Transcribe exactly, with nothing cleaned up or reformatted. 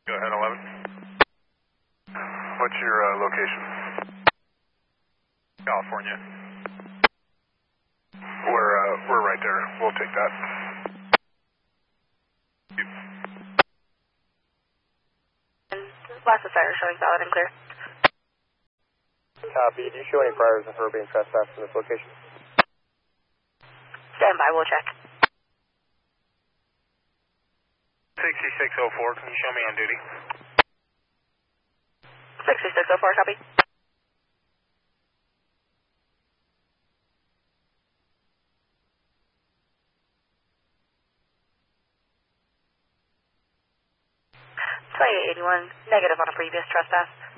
Go ahead, eleven. What's your uh, location? California. We're, uh, we're right there. We'll take that. Last fire showing valid and clear. Copy. Do you show any priors of her being trespassed in this location? Stand by, we'll check. sixty-six oh four, can you show me on duty? sixty-six oh four, copy. twenty-eight eighty-one, negative on a previous trespass.